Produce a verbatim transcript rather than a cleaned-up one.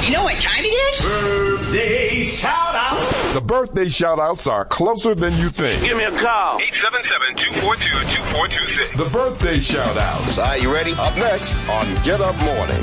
You know what time it is? Birthday shout-out. The birthday shout-outs are closer than you think. Give me a call. eight seven seven, two four two, two four two six. The birthday shout-outs. All right, you ready? Up next on Get Up Morning.